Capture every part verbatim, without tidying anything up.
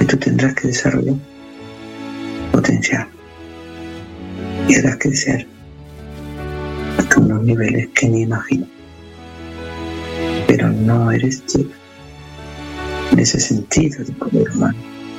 tú tendrás que desarrollar, potenciar y harás crecer hasta unos niveles que ni imagino. Pero no eres tú en ese sentido de poder humano,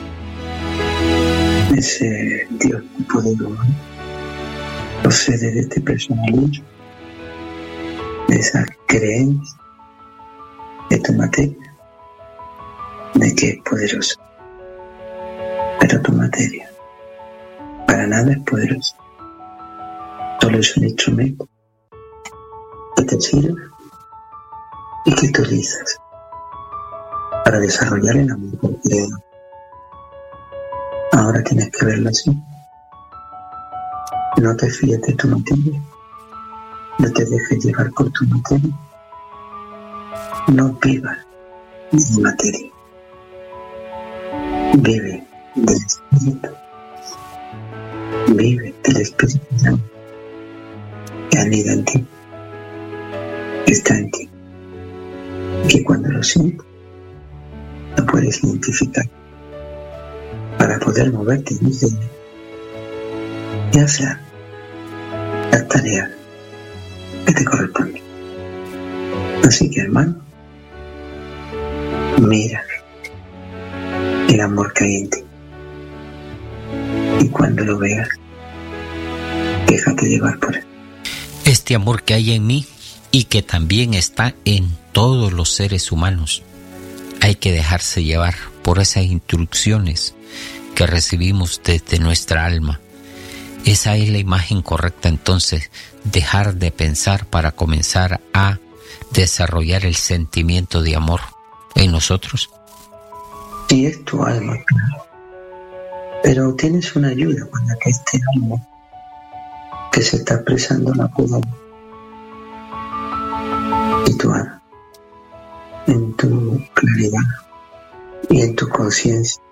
ese Dios de poder humano procede de este personalismo, de esa creencia de tu materia, de que es poderoso. Pero tu materia para nada es poderosa, solo es un instrumento que te sirve y que utilizas para desarrollar el amor por creador. Ahora tienes que verlo así. No te fíes de tu materia, no te dejes llevar por tu materia, no vivas de materia, vive del Espíritu, vive del Espíritu Santo que anida en ti, que está en ti, que cuando lo sientes lo puedes identificar para poder moverte desde él y hacer las tareas que te corresponden. Así que, hermano, mira el amor que hay en ti y cuando lo veas, déjate llevar por él. Este amor que hay en mí y que también está en todos los seres humanos, hay que dejarse llevar por esas instrucciones que recibimos desde nuestra alma. Esa es la imagen correcta, entonces, dejar de pensar para comenzar a desarrollar el sentimiento de amor en nosotros. Sí, es tu alma, claro. Pero tienes una ayuda cuando que este alma que se está expresando la pueda situar en tu claridad y en tu conciencia.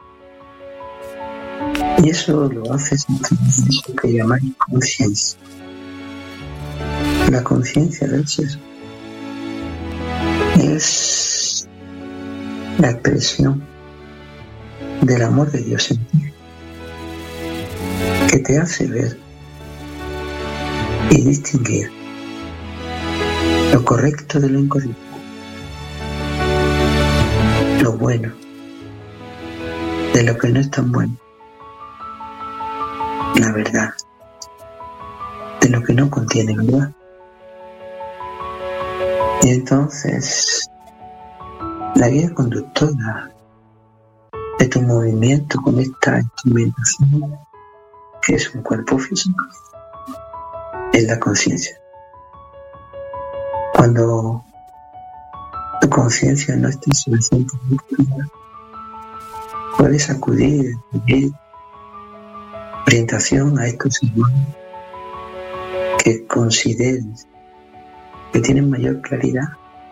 Y eso lo haces en lo que llamáis conciencia. La conciencia del ser es la expresión del amor de Dios en ti, que te hace ver y distinguir lo correcto de lo incorrecto, lo bueno de lo que no es tan bueno, la verdad de lo que no contiene verdad. Y entonces la guía conductora de tu movimiento con esta instrumentación, que es un cuerpo físico, es la conciencia. Cuando tu conciencia no esté suficientemente clara, puedes acudir a pedir orientación a estos hermanos que consideres que tienen mayor claridad,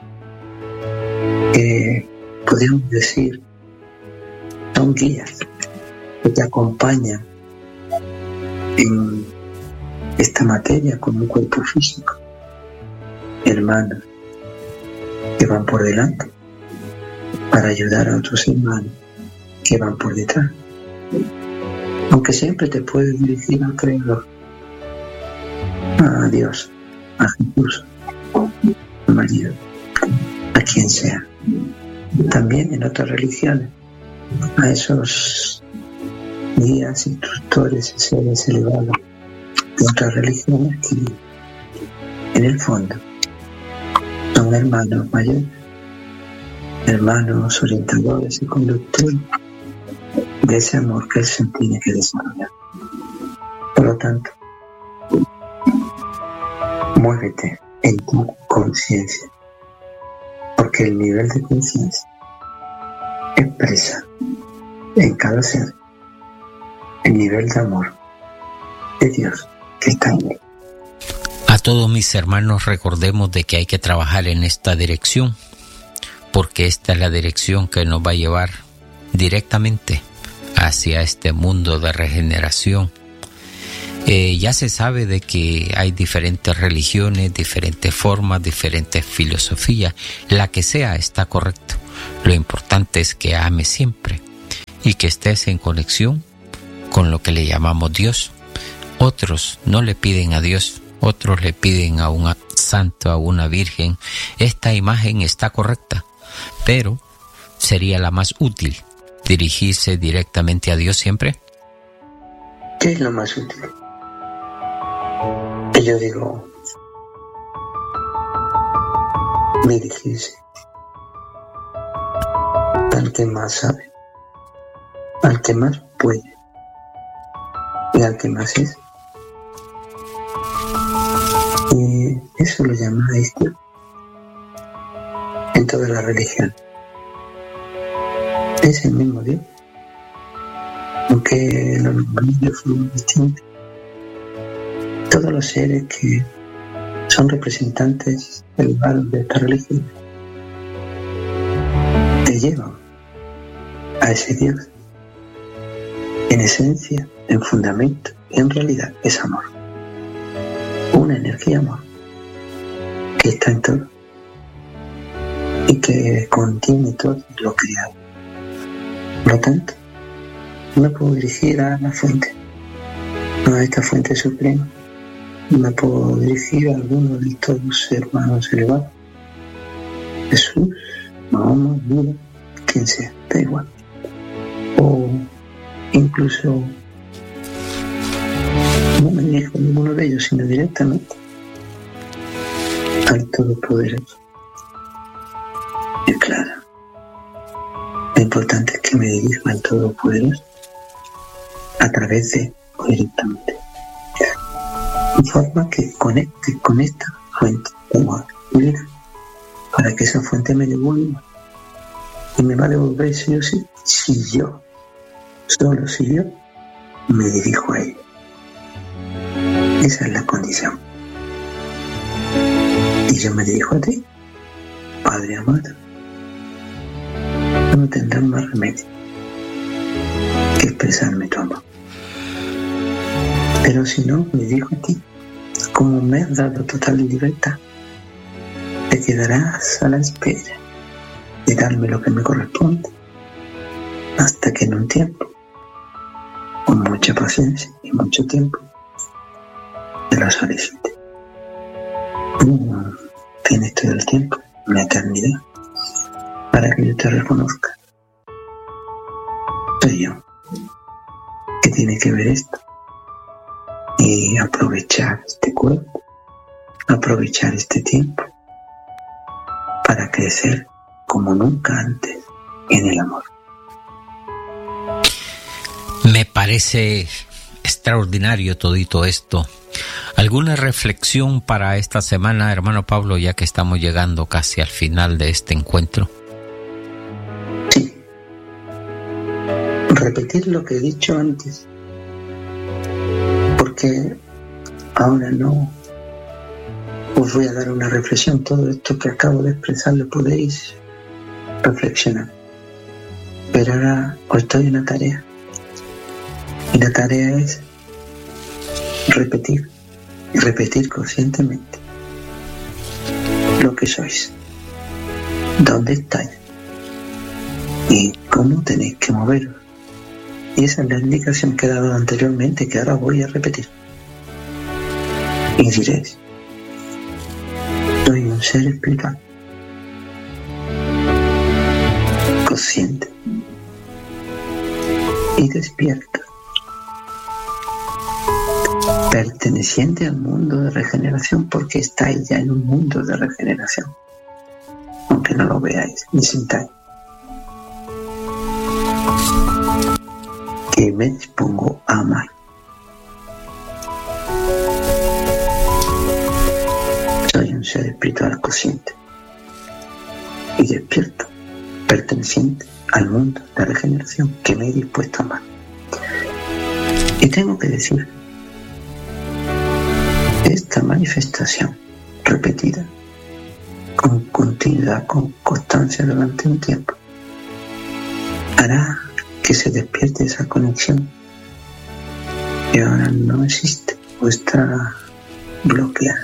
que podemos decir son guías que te acompañan en esta materia con un cuerpo físico, hermanos que van por delante para ayudar a otros hermanos que van por detrás, aunque siempre te puedes dirigir al Creador, a Dios, a Jesús, a María, a quien sea. También en otras religiones, a esos guías, instructores y seres elevados de otras religiones que en el fondo son hermanos mayores, hermanos orientadores y conductores de ese amor que él se tiene que desarrollar. Por lo tanto, muévete en tu conciencia, porque el nivel de conciencia expresa en cada ser el nivel de amor de Dios que está en él. A todos mis hermanos, recordemos de que hay que trabajar en esta dirección, porque esta es la dirección que nos va a llevar directamente hacia este mundo de regeneración. Eh, ya se sabe de que hay diferentes religiones, diferentes formas, diferentes filosofías. La que sea está correcto. Lo importante es que ame siempre y que estés en conexión con lo que le llamamos Dios. Otros no le piden a Dios, otros le piden a un santo, a una virgen. Esta imagen está correcta, pero sería la más útil, dirigirse directamente a Dios siempre. ¿Qué es lo más útil? Yo digo, dirigirse al que más sabe, al que más puede y al que más es. Y eso lo llama Dios en toda la religión. Es el mismo Dios, aunque los nombres son distintos. Todos los seres que son representantes del lugar de esta religión te llevan a ese Dios. En esencia, en fundamento, en realidad es amor. Una energía amor que está en todo y que contiene todo lo creado. Por lo tanto, me puedo dirigir a la fuente, a esta fuente suprema. Me puedo dirigir a alguno de estos hermanos elevados, Jesús, Mahoma, Buda, quien sea, da igual. O incluso no me dirijo a ninguno de ellos, sino directamente al Todopoderoso. Y claro, lo importante es que me dirijo al Todopoderoso a través de o directamente, de forma que conecte con esta fuente de amor divina, para que esa fuente me devuelva. Y me va a devolver sí o sí, si yo, solo si yo, me dirijo a ella. Esa es la condición. Y yo me dirijo a ti, Padre amado. No tendrás más remedio que expresarme tu amor. Pero si no, me dirijo a ti. Como me has dado total libertad, te quedarás a la espera de darme lo que me corresponde, hasta que en un tiempo, con mucha paciencia y mucho tiempo, te lo solicite. No tienes todo el tiempo, una eternidad, para que yo te reconozca. Soy yo. ¿Qué tiene que ver esto? Y aprovechar este cuerpo, aprovechar este tiempo para crecer como nunca antes en el amor. Me parece extraordinario todito esto. ¿Alguna reflexión para esta semana, hermano Pablo, ya que estamos llegando casi al final de este encuentro? Sí. Repetir lo que he dicho antes, porque ahora no os voy a dar una reflexión. Todo esto que acabo de expresar lo podéis reflexionar, pero ahora os doy una tarea, y la tarea es repetir y repetir conscientemente lo que sois, dónde estáis y cómo tenéis que moveros. Y esa es la indicación que he dado anteriormente, que ahora voy a repetir. Y diréis: soy un ser espiritual, consciente y despierto, perteneciente al mundo de regeneración, porque estáis ya en un mundo de regeneración, aunque no lo veáis ni sintáis. Que me dispongo a amar. Soy un ser espiritual consciente y despierto, perteneciente al mundo de regeneración, que me he dispuesto a amar. Y tengo que decir, esta manifestación repetida con continuidad, con constancia durante un tiempo, hará que se despierte esa conexión que ahora no existe o está bloqueada,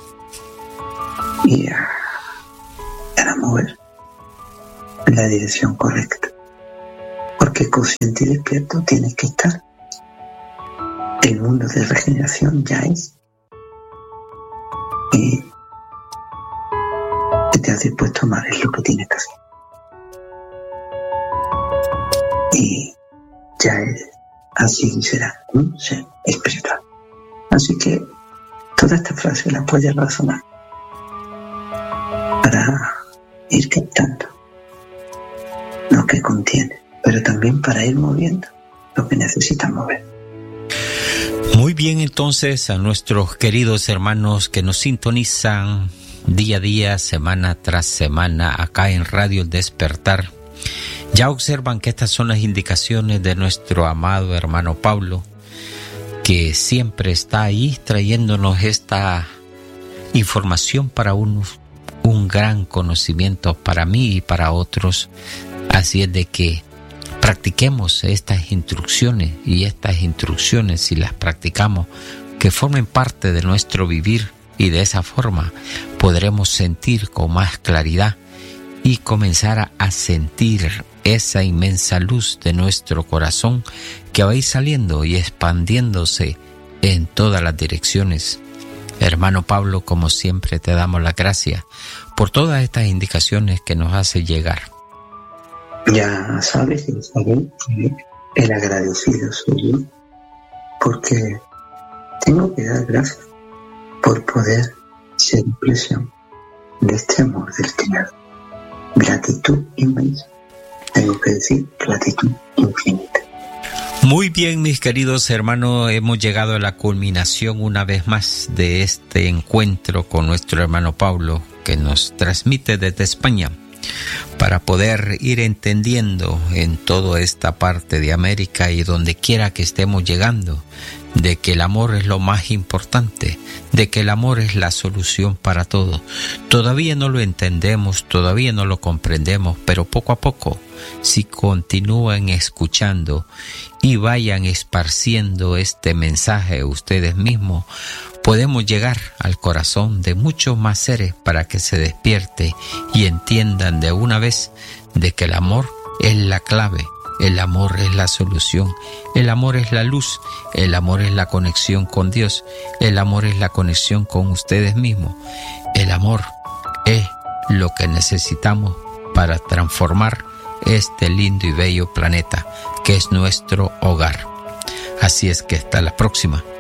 y hará mover en la dirección correcta, porque porque consciente y despierto tienes que estar. El mundo de regeneración ya es. Y que te has dispuesto a amar es lo que tienes que hacer. Y ya es, así será un ser espiritual. Así que toda esta frase la puedes razonar para ir captando lo que contiene, pero también para ir moviendo lo que necesitas mover. Muy bien, entonces, a nuestros queridos hermanos que nos sintonizan día a día, semana tras semana, acá en Radio El Despertar, ya observan que estas son las indicaciones de nuestro amado hermano Pablo, que siempre está ahí trayéndonos esta información para unos, un gran conocimiento para mí y para otros. Así es de que practiquemos estas instrucciones, y estas instrucciones, si las practicamos, que formen parte de nuestro vivir, y de esa forma podremos sentir con más claridad y comenzar a, a sentir esa inmensa luz de nuestro corazón que va a ir saliendo y expandiéndose en todas las direcciones. Hermano Pablo, como siempre te damos las gracias por todas estas indicaciones que nos hace llegar. Ya sabes, Isabel, que el agradecido soy yo, porque tengo que dar gracias por poder ser expresión de este amor del Creador. Gratitud inmensa. Tengo que decir gratitud infinita. Muy bien, mis queridos hermanos, hemos llegado a la culminación una vez más de este encuentro con nuestro hermano Pablo, que nos transmite desde España, para poder ir entendiendo en toda esta parte de América y donde quiera que estemos llegando, de que el amor es lo más importante, de que el amor es la solución para todo. Todavía no lo entendemos, todavía no lo comprendemos, pero poco a poco, si continúan escuchando y vayan esparciendo este mensaje ustedes mismos, podemos llegar al corazón de muchos más seres para que se despierte y entiendan de una vez de que el amor es la clave. El amor es la solución, el amor es la luz, el amor es la conexión con Dios, el amor es la conexión con ustedes mismos. El amor es lo que necesitamos para transformar este lindo y bello planeta que es nuestro hogar. Así es que hasta la próxima.